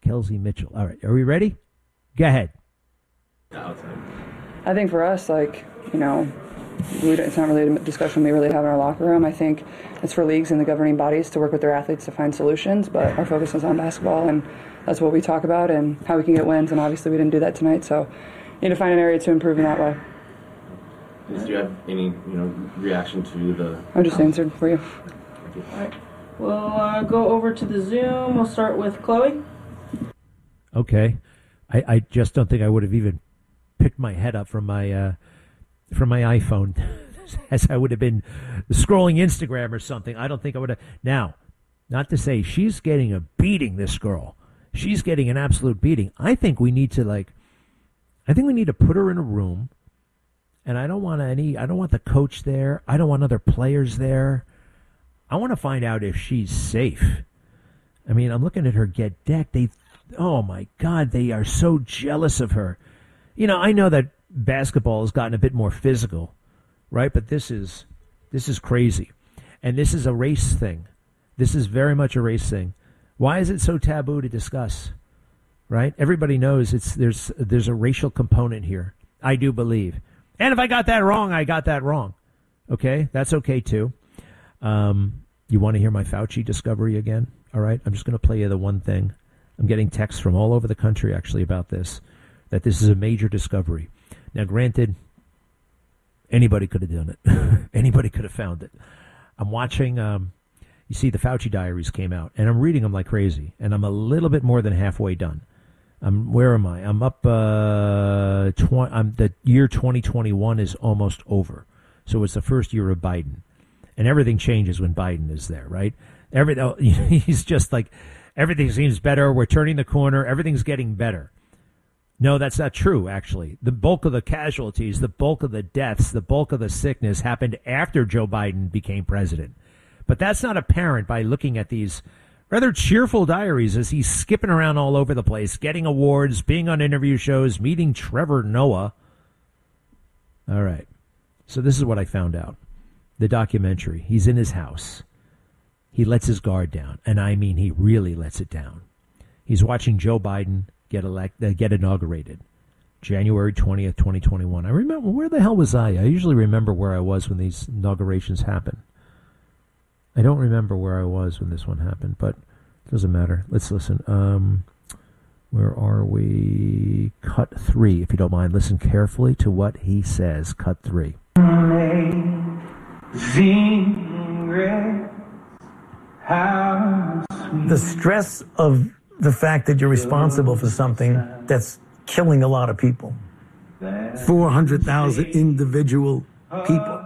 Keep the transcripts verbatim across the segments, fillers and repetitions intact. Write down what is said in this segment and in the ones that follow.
Kelsey Mitchell. All right, are we ready? Go ahead. I think for us, like, you know, we, it's not really a discussion we really have in our locker room. I think it's for leagues and the governing bodies to work with their athletes to find solutions, but our focus is on basketball, and that's what we talk about and how we can get wins, and obviously we didn't do that tonight, so we need to find an area to improve in that way. Do you have any, you know, reaction to the... I just answered for you. Thank you. All right. We'll uh, go over to the Zoom. We'll start with Chloe. Okay. I, I just don't think I would have even picked my head up from my uh, from my iPhone as I would have been scrolling Instagram or something. I don't think I would have. Now, not to say she's getting a beating, this girl. She's getting an absolute beating. I think we need to, like, I think we need to put her in a room, and I don't want any, I don't want the coach there. I don't want other players there. I want to find out if she's safe. I mean, I'm looking at her get decked. They, oh my God, they are so jealous of her. You know, I know that basketball has gotten a bit more physical, right? But this is, this is crazy. And this is a race thing. This is very much a race thing. Why is it so taboo to discuss, right? Everybody knows it's, there's, there's a racial component here. I do believe. And if I got that wrong, I got that wrong. Okay? That's okay too. Um, you want to hear my Fauci discovery again? All right. I'm just going to play you the one thing. I'm getting texts from all over the country actually about this, that this is a major discovery. Now, granted, anybody could have done it. Anybody could have found it. I'm watching, um, you see the Fauci diaries came out, and I'm reading them like crazy, and I'm a little bit more than halfway done. I'm, where am I? I'm up, uh, tw- I'm, the year twenty twenty-one is almost over. So it's the first year of Biden. And everything changes when Biden is there, right? Every, he's just like, everything seems better. We're turning the corner. Everything's getting better. No, that's not true, actually. The bulk of the casualties, the bulk of the deaths, the bulk of the sickness happened after Joe Biden became president. But that's not apparent by looking at these rather cheerful diaries as he's skipping around all over the place, getting awards, being on interview shows, meeting Trevor Noah. All right. So this is what I found out. The documentary. He's in his house. He lets his guard down, and I mean he really lets it down. He's watching Joe Biden get elect, uh, get inaugurated, January twentieth, twenty twenty-one. I remember, where the hell was I? I usually remember where I was when these inaugurations happen. I don't remember where I was when this one happened, but it doesn't matter. Let's listen. Um, where are we? Cut three, if you don't mind. Listen carefully to what he says. Cut three. The stress of the fact that you're responsible for something that's killing a lot of people. four hundred thousand individual people.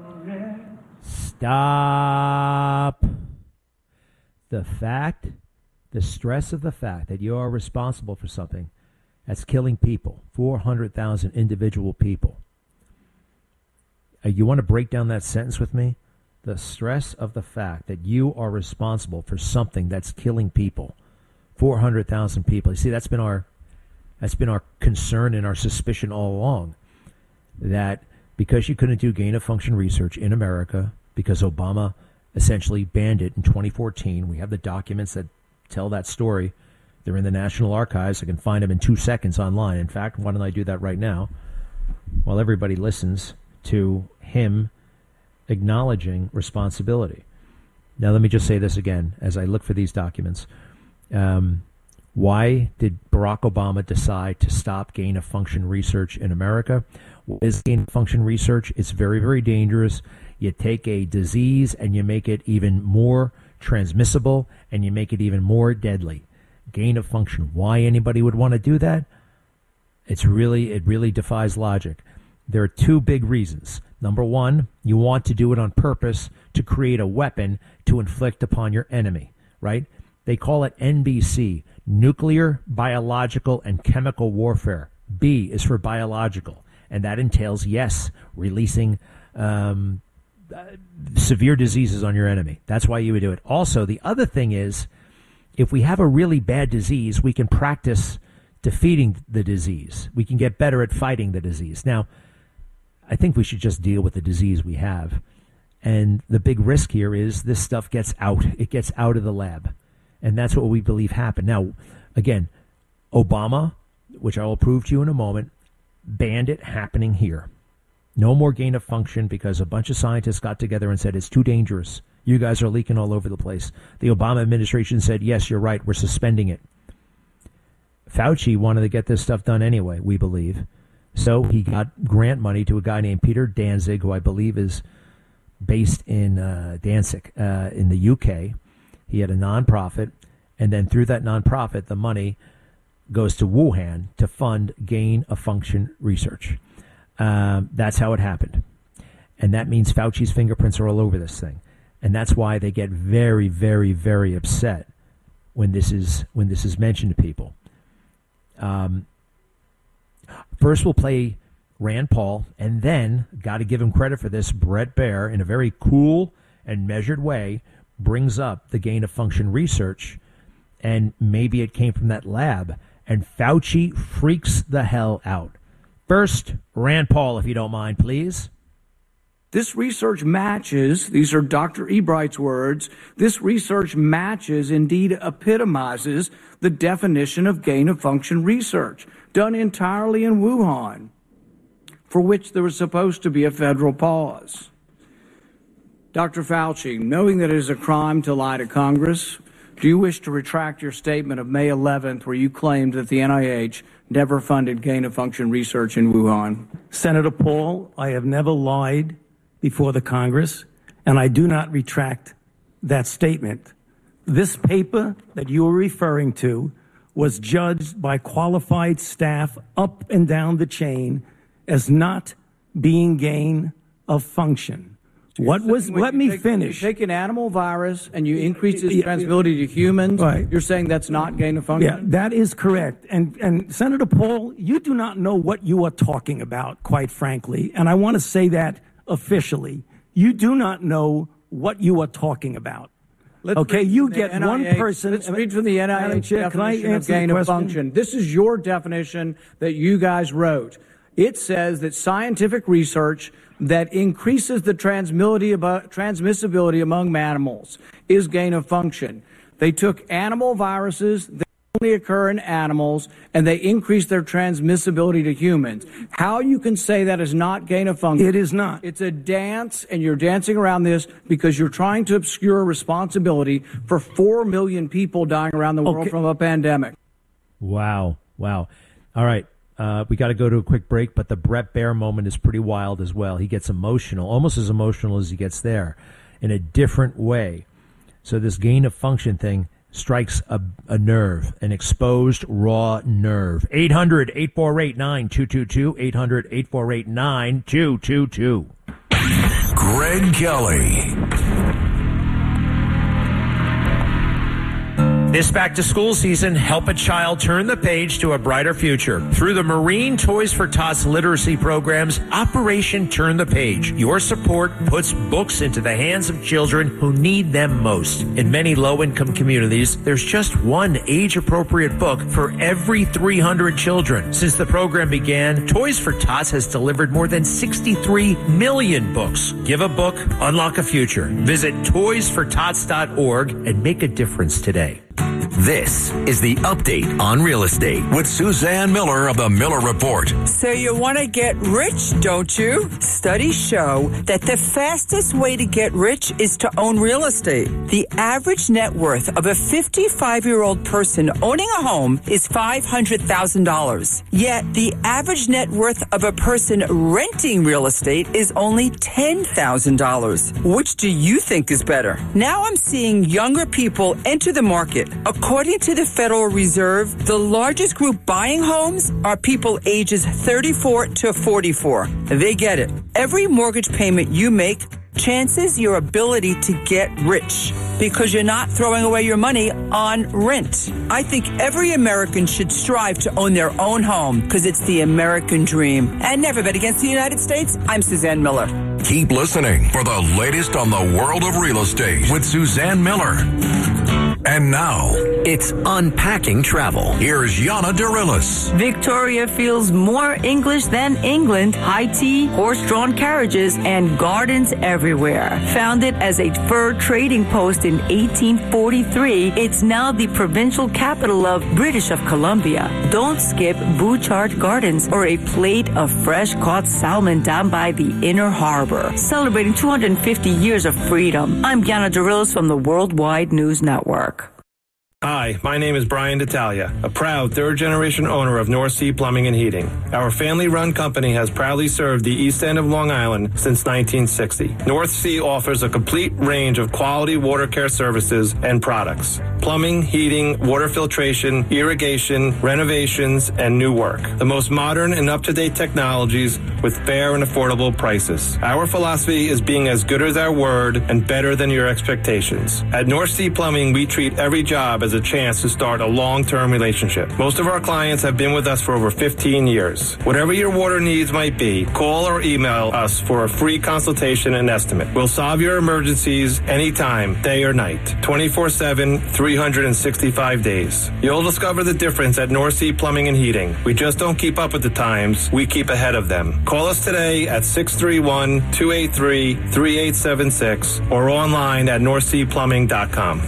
Stop. The fact, the stress of the fact that you are responsible for something that's killing people, four hundred thousand individual people. Uh, you want to break down that sentence with me? The stress of the fact that you are responsible for something that's killing people, four hundred thousand people. You see, that's been our that's been our concern and our suspicion all along, that because you couldn't do gain-of-function research in America, because Obama essentially banned it in twenty fourteen. We have the documents that tell that story. They're in the National Archives. I can find them in two seconds online. In fact, why don't I do that right now while everybody listens to him acknowledging responsibility. Now, let me just say this again as I look for these documents. Um, why did Barack Obama decide to stop gain-of-function research in America? What is gain-of-function research? It's very, very dangerous. You take a disease and you make it even more transmissible and you make it even more deadly. Gain-of-function. Why anybody would want to do that? It's really, it really defies logic. There are two big reasons. Number one, you want to do it on purpose to create a weapon to inflict upon your enemy, right? They call it N B C, nuclear, biological, and chemical warfare. B is for biological, and that entails, yes, releasing um, uh, severe diseases on your enemy. That's why you would do it. Also, the other thing is, if we have a really bad disease, we can practice defeating the disease. We can get better at fighting the disease. Now, I think we should just deal with the disease we have. And the big risk here is this stuff gets out. It gets out of the lab. And that's what we believe happened. Now, Again, Obama, which I will prove to you in a moment, banned it happening here. No more gain of function because a bunch of scientists got together and said it's too dangerous. You guys are leaking all over the place. The Obama administration said, yes, you're right, we're suspending it. Fauci wanted to get this stuff done anyway, we believe. So he got grant money to a guy named Peter Danzig, who I believe is based in uh, Danzig uh, in the U K. He had a nonprofit, and then through that nonprofit, the money goes to Wuhan to fund gain of function research. Um, that's how it happened. And that means Fauci's fingerprints are all over this thing. And that's why they get very, very, very upset when this is when this is mentioned to people. Um, first, we'll play Rand Paul, and then, got to give him credit for this, Bret Baier, in a very cool and measured way, brings up the gain of function research, and maybe it came from that lab. And Fauci freaks the hell out. First, Rand Paul, if you don't mind, please. This research matches, these are Doctor Ebright's words, this research matches, indeed epitomizes, the definition of gain-of-function research, done entirely in Wuhan, for which there was supposed to be a federal pause. Doctor Fauci, knowing that it is a crime to lie to Congress, do you wish to retract your statement of May eleventh where you claimed that the N I H never funded gain-of-function research in Wuhan? Senator Paul, I have never lied before the Congress, and I do not retract that statement. This paper that you are referring to was judged by qualified staff up and down the chain as not being gain of function. What was, let me take, finish. You take an animal virus and you increase its transmissibility to humans, right. You're saying that's not gain of function? Yeah, that is correct. And, and Senator Paul, you do not know what you are talking about, quite frankly. And I want to say that officially. You do not know what you are talking about. Let's okay, you get N I H, one person. Let's read from the N I H Chair, definition of gain of function. This is your definition that you guys wrote. It says that scientific research that increases the transmissibility among animals is gain of function. They took animal viruses that only occur in animals, and they increased their transmissibility to humans. How you can say that is not gain of function? It is not. It's a dance, and you're dancing around this because you're trying to obscure responsibility for four million people dying around the world okay. from a pandemic. Wow. Wow. All right. Uh, we got to go to a quick break, but the Bret Baier moment is pretty wild as well. He gets emotional, almost as emotional as he gets there, in a different way. So this gain of function thing strikes a, a nerve, an exposed, raw nerve. eight hundred, eight four eight, nine two two two, eight hundred, eight four eight, nine two two two. Greg Kelly. This back-to-school season, help a child turn the page to a brighter future. Through the Marine Toys for Tots literacy programs, Operation Turn the Page. Your support puts books into the hands of children who need them most. In many low-income communities, there's just one age-appropriate book for every three hundred children. Since the program began, Toys for Tots has delivered more than sixty-three million books. Give a book, unlock a future. Visit toys for tots dot org and make a difference today. This is the Update on Real Estate with Suzanne Miller of the Miller Report. So you want to get rich, don't you? Studies show that the fastest way to get rich is to own real estate. The average net worth of a fifty-five-year-old person owning a home is five hundred thousand dollars. Yet the average net worth of a person renting real estate is only ten thousand dollars. Which do you think is better? Now I'm seeing younger people enter the market. According to the Federal Reserve, the largest group buying homes are people ages thirty-four to forty-four. They get it. Every mortgage payment you make chances your ability to get rich because you're not throwing away your money on rent. I think every American should strive to own their own home because it's the American dream. And never bet against the United States. I'm Suzanne Miller. Keep listening for the latest on the world of real estate with Suzanne Miller. And now, it's Unpacking Travel. Here's Yana Dorillis. Victoria feels more English than England. High tea, horse-drawn carriages, and gardens everywhere. Founded as a fur trading post in eighteen forty-three, it's now the provincial capital of British of Columbia. Don't skip Bouchard Gardens or a plate of fresh-caught salmon down by the Inner Harbor. Celebrating two hundred fifty years of freedom. I'm Yana Dorillis from the Worldwide News Network. Hi, my name is Brian D'Italia, a proud third-generation owner of North Sea Plumbing and Heating. Our family-run company has proudly served the East End of Long Island since nineteen sixty. North Sea offers a complete range of quality water care services and products. Plumbing, heating, water filtration, irrigation, renovations, and new work. The most modern and up-to-date technologies with fair and affordable prices. Our philosophy is being as good as our word and better than your expectations. At North Sea Plumbing, we treat every job as a chance to start a long-term relationship. Most of our clients have been with us for over fifteen years. Whatever your water needs might be, call or email us for a free consultation and estimate. We'll solve your emergencies anytime, day or night, twenty-four seven, three hundred sixty-five days. You'll discover the difference at North Sea Plumbing and Heating. We just don't keep up with the times, we keep ahead of them. Call us today at six three one, two eight three, three eight seven six or online at north sea plumbing dot com.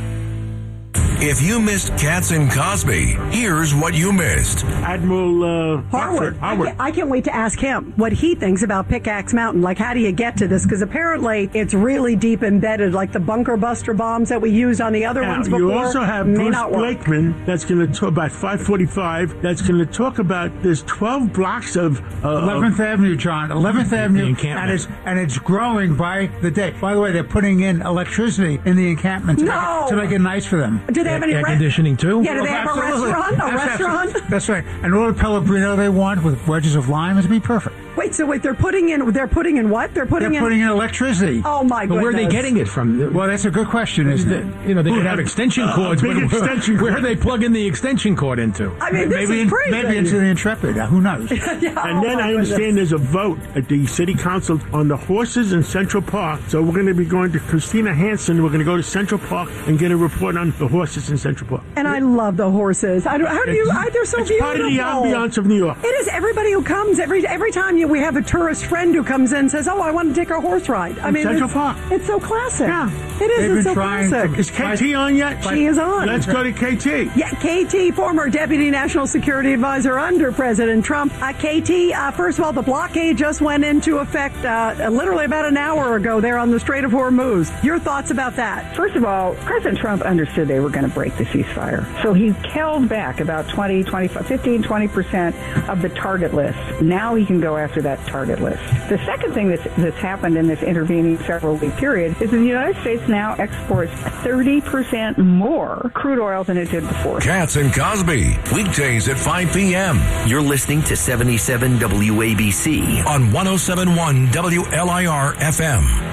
If you missed Katz and Cosby, here's what you missed. Admiral uh, Harwood. Harwood. I, can't, I can't wait to ask him what he thinks about Pickaxe Mountain. Like, how do you get to this? Because apparently it's really deep embedded, like the bunker buster bombs that we used on the other now, ones before. You also have may Bruce not work. Blakeman that's going to talk about five forty-five. That's going to talk about there's twelve blocks of uh, eleventh Avenue, John. eleventh Avenue, encampment. and it's and it's growing by the day. By the way, they're putting in electricity in the encampment to, no! make, it, to make it nice for them. Do they have any air re- conditioning too? Yeah, do they have a restaurant? A restaurant? That's right. And all the Pellegrino they want with wedges of lime is be perfect. Wait, so wait, they're putting in, they're putting in what? They're putting they're in... putting in electricity. Oh, my goodness. But where are they getting it from? Well, that's a good question, isn't it? You know, they could have extension cords. Uh, big but extension where are they plugging the extension cord into? I mean, this maybe is crazy. In, maybe into the Intrepid. Uh, who knows? yeah, and oh then I understand goodness. there's a vote at the city council on the horses in Central Park. So we're going to be going to Christina Hansen. We're going to go to Central Park and get a report on the horses in Central Park. And I love the horses. I don't, how do you? I, they're so it's beautiful. Part of the ambiance of New York. It is. Everybody who comes every every time you, we have a tourist friend who comes in and says, "Oh, I want to take a horse ride." I in mean, Central it's, Park. It's so classic. Yeah, it is. They've It's been so trying classic. to- Is K T on yet? She is on. Let's go to K T. Yeah, K T, former Deputy National Security Advisor under President Trump. Uh, K T, uh, first of all, the blockade just went into effect uh, literally about an hour ago there on the Strait of Hormuz. Your thoughts about that? First of all, President Trump understood they were going to break the ceasefire. So he held back about twenty, twenty-five, fifteen, twenty percent of the target list. Now he can go after that target list. The second thing that's, that's happened in this intervening several week period is that the United States now exports thirty percent more crude oil than it did before. Katz and Cosby, weekdays at five p.m. You're listening to seventy-seven W A B C on one oh seven point one W L I R F M.